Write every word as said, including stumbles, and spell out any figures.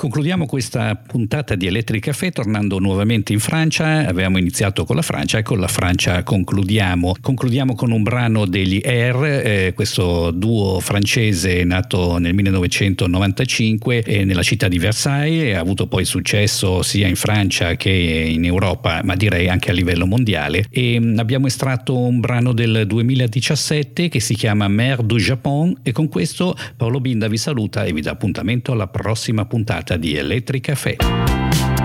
concludiamo questa puntata di Electric Café tornando nuovamente in Francia. Avevamo iniziato con la Francia e con la Francia concludiamo. Concludiamo con un brano degli Air, eh, questo duo francese nato nel millenovecentonovantacinque eh, nella città di Versailles, ha avuto poi successo sia in Francia che in Europa, ma direi anche a livello mondiale. E mh, abbiamo estratto un brano del duemiladiciassette che si chiama Mer du Japon, e con questo Paolo Binda vi saluta e vi dà appuntamento alla prossima puntata di Electric Café.